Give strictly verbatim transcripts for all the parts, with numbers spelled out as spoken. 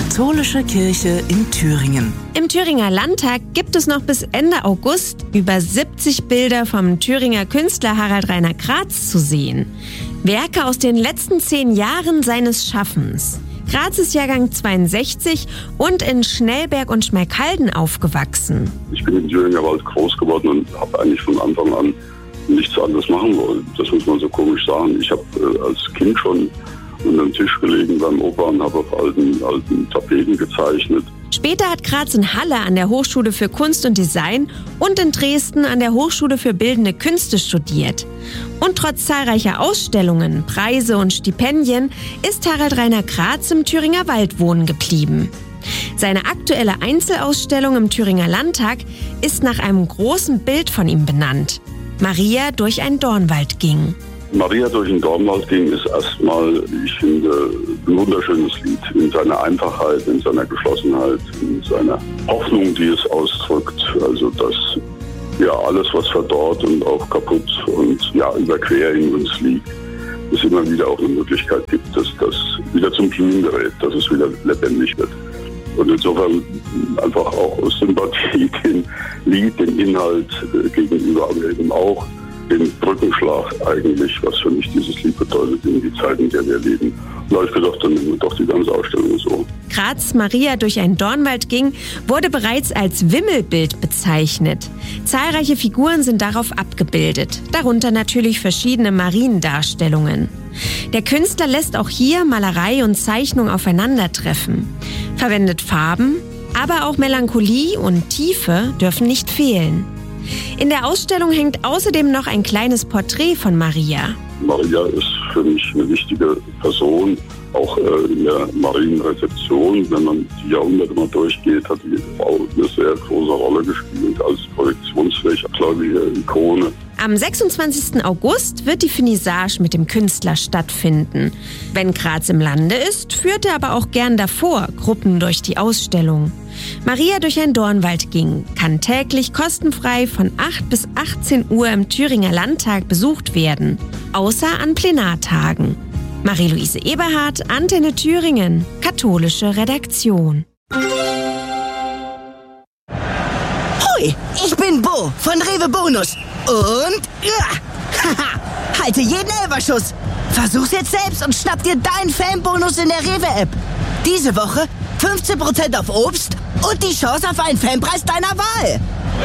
Katholische Kirche in Thüringen. Im Thüringer Landtag gibt es noch bis Ende August über siebzig Bilder vom Thüringer Künstler Harald Rainer Kratz zu sehen. Werke aus den letzten zehn Jahren seines Schaffens. Kratz ist Jahrgang zweiundsechzig und in Schnellberg und Schmalkalden aufgewachsen. Ich bin im Thüringer Wald groß geworden und habe eigentlich von Anfang an nichts anderes machen wollen. Das muss man so komisch sagen. Ich habe äh, als Kind schon unter dem Tisch gelegen beim Opa und habe auf alten, alten Tapeten gezeichnet. Später hat Kratz in Halle an der Hochschule für Kunst und Design und in Dresden an der Hochschule für Bildende Künste studiert. Und trotz zahlreicher Ausstellungen, Preise und Stipendien ist Harald Rainer Kratz im Thüringer Wald wohnen geblieben. Seine aktuelle Einzelausstellung im Thüringer Landtag ist nach einem großen Bild von ihm benannt. Maria durch einen Dornwald ging. Maria durch den Dornwald ging ist erstmal, ich finde, ein wunderschönes Lied. In seiner Einfachheit, in seiner Geschlossenheit, in seiner Hoffnung, die es ausdrückt. Also, dass ja alles, was verdorrt und auch kaputt und ja überquer in uns liegt, es immer wieder auch eine Möglichkeit gibt, dass das wieder zum Blühen gerät, dass es wieder lebendig wird. Und insofern einfach auch aus Sympathie dem Lied, dem Inhalt äh, gegenüber, aber eben auch den Brückenschlag eigentlich, was für mich dieses Lied bedeutet in die Zeit, in der wir leben. Da habe ich gedacht, dann nehmen wir doch die ganze Ausstellung so. Kratz Maria durch einen Dornwald ging wurde bereits als Wimmelbild bezeichnet. Zahlreiche Figuren sind darauf abgebildet, darunter natürlich verschiedene Mariendarstellungen. Der Künstler lässt auch hier Malerei und Zeichnung aufeinandertreffen, verwendet Farben, aber auch Melancholie und Tiefe dürfen nicht fehlen. In der Ausstellung hängt außerdem noch ein kleines Porträt von Maria. Maria ist für mich eine wichtige Person, auch äh, in der Marienrezeption. Wenn man die Jahrhunderte mal durchgeht, hat die Frau eine sehr große Rolle gespielt als projektionsfähige, gläubige Ikone. Am sechsundzwanzigsten August wird die Finissage mit dem Künstler stattfinden. Wenn Kratz im Lande ist, führt er aber auch gern davor Gruppen durch die Ausstellung. Maria durch einen Dornwald ging kann täglich kostenfrei von acht bis achtzehn Uhr im Thüringer Landtag besucht werden, außer an Plenartagen. Marie-Louise Eberhardt, Antenne Thüringen, katholische Redaktion. Hui, ich bin Bo von Rewe Bonus. Und ja, haha, halte jeden Elferschuss. Versuch's jetzt selbst und schnapp dir deinen Fanbonus in der Rewe-App. Diese Woche fünfzehn Prozent auf Obst und die Chance auf einen Fanpreis deiner Wahl.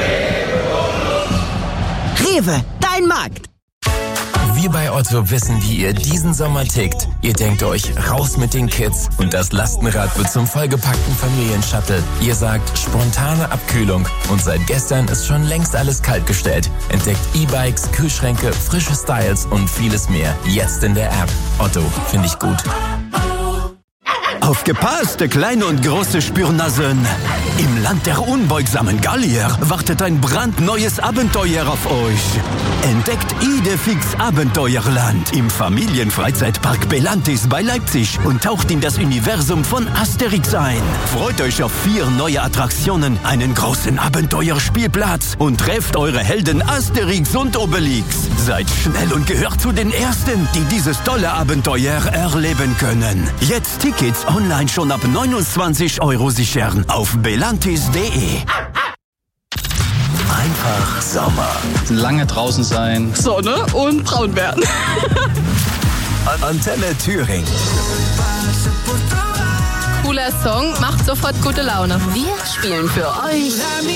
Rewe, dein Markt. Wir bei Otto wissen, wie ihr diesen Sommer tickt. Ihr denkt euch, raus mit den Kids und das Lastenrad wird zum vollgepackten Familienshuttle. Ihr sagt, spontane Abkühlung und seit gestern ist schon längst alles kaltgestellt. Entdeckt E-Bikes, Kühlschränke, frische Styles und vieles mehr. Jetzt in der App. Otto, finde ich gut. Aufgepasst, kleine und große Spürnasen! Im Land der unbeugsamen Gallier wartet ein brandneues Abenteuer auf euch. Entdeckt Idefix Abenteuerland im Familienfreizeitpark Belantis bei Leipzig und taucht in das Universum von Asterix ein. Freut euch auf vier neue Attraktionen, einen großen Abenteuerspielplatz und trefft eure Helden Asterix und Obelix. Seid schnell und gehört zu den Ersten, die dieses tolle Abenteuer erleben können. Jetzt Tickets online schon ab neunundzwanzig Euro sichern auf belantis punkt de. Einfach Sommer. Lange draußen sein. Sonne und braun werden. Antenne Thüringen. Cooler Song, macht sofort gute Laune. Wir spielen für euch